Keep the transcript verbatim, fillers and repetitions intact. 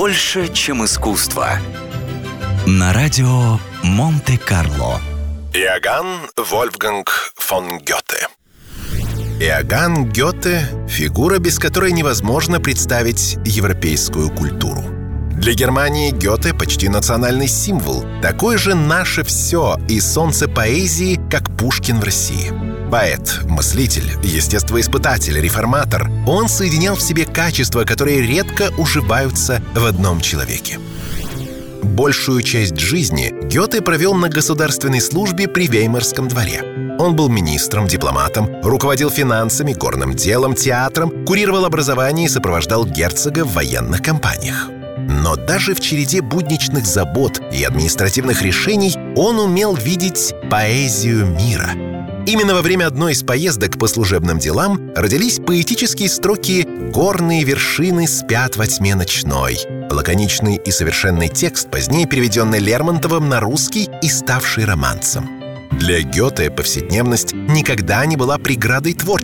больше, чем искусство. На радио Монте-Карло. Иоганн Вольфганг фон Гёте. Иоганн Гёте – фигура, без которой невозможно представить европейскую культуру. Для Германии Гёте почти национальный символ, такой же наше все и солнце поэзии, как Пушкин в России. Поэт, мыслитель, естествоиспытатель, реформатор. Он соединял в себе качества, которые редко уживаются в одном человеке. Большую часть жизни Гёте провел на государственной службе при Веймарском дворе. Он был министром, дипломатом, руководил финансами, горным делом, театром, курировал образование и сопровождал герцога в военных кампаниях. Но даже в череде будничных забот и административных решений он умел видеть поэзию мира. Именно во время одной из поездок по служебным делам родились поэтические строки «Горные вершины спят во тьме ночной». Лаконичный и совершенный текст, позднее переведенный Лермонтовым на русский и ставший романсом. Для Гёте повседневность никогда не была преградой творчества.